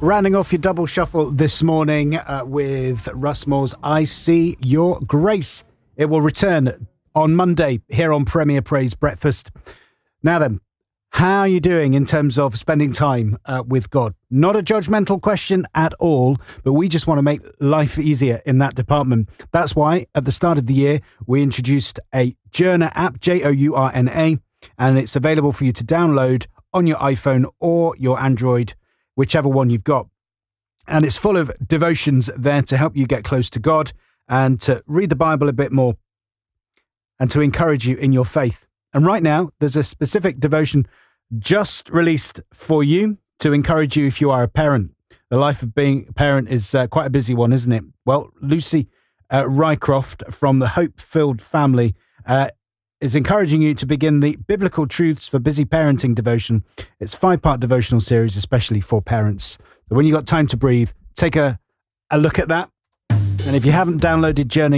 Rounding off your double shuffle this morning with Russ Moore's I See Your Grace. It will return on Monday here on Premier Praise Breakfast. Now then, how are you doing in terms of spending time with God? Not a judgmental question at all, but we just want to make life easier in that department. That's why at the start of the year, we introduced a Journa app, Journa, and it's available for you to download on your iPhone or your Android, whichever one you've got. And it's full of devotions there to help you get close to God and to read the Bible a bit more and to encourage you in your faith. And right now, there's a specific devotion just released for you to encourage you if you are a parent. The life of being a parent is quite a busy one, isn't it? Well, Lucy Rycroft from the Hope-Filled Family is encouraging you to begin the Biblical Truths for Busy Parenting devotion. It's a 5-part devotional series, especially for parents. So when you got time to breathe, take a look at that. And if you haven't downloaded Journa